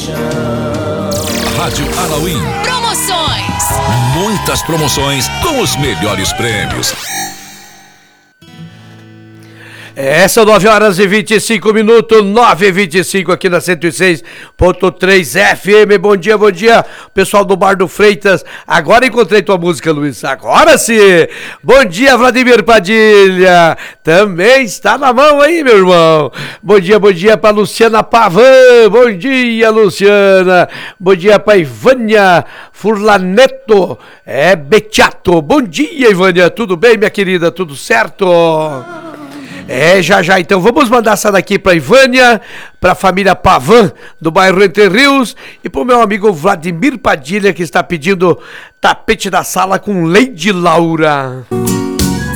Rádio Alauim. Promoções. Muitas promoções com os melhores prêmios. São 9h25, 9h25 aqui na 106.3 FM. Bom dia, pessoal do Bar do Freitas. Agora encontrei tua música, Luiz. Agora sim. Bom dia, Vladimir Padilha. Também está na mão aí, meu irmão. Bom dia pra Luciana Pavan. Bom dia, Luciana. Bom dia pra Ivânia Furlaneto. Betiato. Bom dia, Ivânia. Tudo bem, minha querida? Tudo certo? Já. Então vamos mandar essa daqui pra Ivânia, pra família Pavan, do bairro Entre Rios, e pro meu amigo Vladimir Padilha, que está pedindo tapete da sala com Lady Laura.